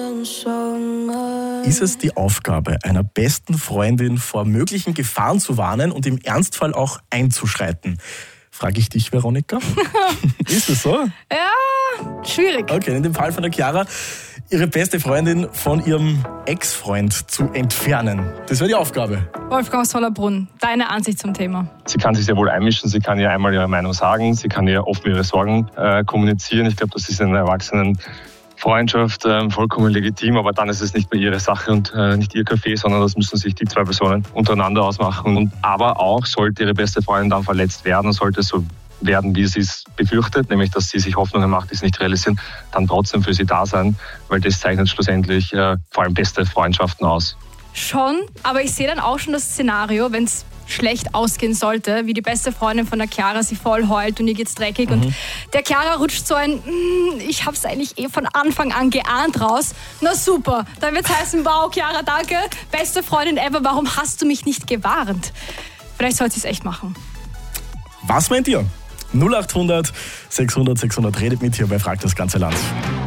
Ist es die Aufgabe einer besten Freundin, vor möglichen Gefahren zu warnen und im Ernstfall auch einzuschreiten? Frage ich dich, Veronika. Ist es so? Ja, schwierig. Okay, in dem Fall von der Chiara, ihre beste Freundin von ihrem Ex-Freund zu entfernen. Das wäre die Aufgabe. Wolfgang aus Hollabrunn, deine Ansicht zum Thema? Sie kann sich sehr wohl einmischen, sie kann ihr einmal ihre Meinung sagen, sie kann ihr offen ihre Sorgen kommunizieren. Ich glaube, das ist in einer Erwachsenenfreundschaft vollkommen legitim, aber dann ist es nicht mehr ihre Sache und nicht ihr Café, sondern das müssen sich die zwei Personen untereinander ausmachen. Aber auch sollte ihre beste Freundin dann verletzt werden, sollte es so werden, wie sie es befürchtet, nämlich dass sie sich Hoffnungen macht, die sie nicht realisieren, dann trotzdem für sie da sein, weil das zeichnet schlussendlich vor allem beste Freundschaften aus. Schon, aber ich sehe dann auch schon das Szenario, wenn es schlecht ausgehen sollte, wie die beste Freundin von der Chiara sie voll heult und ihr geht's dreckig und der Chiara rutscht so ein, ich hab's eigentlich von Anfang an geahnt raus. Na super, dann wird's heißen, wow Chiara, danke, beste Freundin ever, warum hast du mich nicht gewarnt? Vielleicht sollte sie es echt machen. Was meint ihr? 0800 600 600 redet mit hier bei Frag das ganze Land.